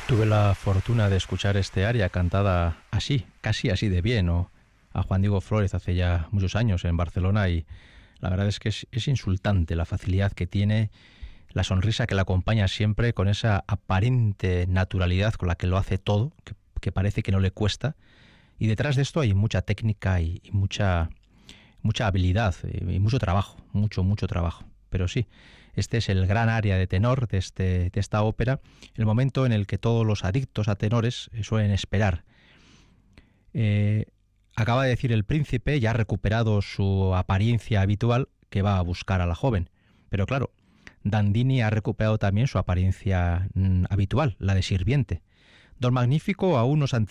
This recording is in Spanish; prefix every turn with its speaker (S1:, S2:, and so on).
S1: Tuve la fortuna de escuchar este aria cantada así, casi así de bien, o a Juan Diego Flórez hace ya muchos años en Barcelona, y la verdad es que es insultante la facilidad que tiene, la sonrisa que la acompaña siempre, con esa aparente naturalidad con la que lo hace todo, que parece que no le cuesta, y detrás de esto hay mucha técnica y mucha habilidad y mucho trabajo, mucho trabajo. Pero sí, este es el gran área de tenor de esta ópera, el momento en el que todos los adictos a tenores suelen esperar. Eh, Acaba de decir el príncipe, ya ha recuperado su apariencia habitual, que va a buscar a la joven. Pero claro, Dandini ha recuperado también su apariencia habitual, la de sirviente. Don Magnífico aún nos